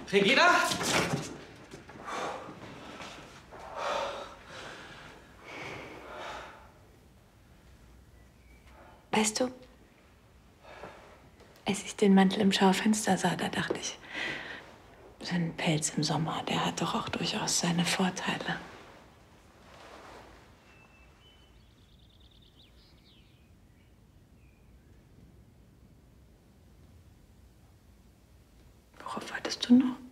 Regina? Weißt du, als ich den Mantel im Schaufenster sah, da dachte ich, so ein Pelz im Sommer, der hat doch auch durchaus seine Vorteile. Worauf wartest du noch?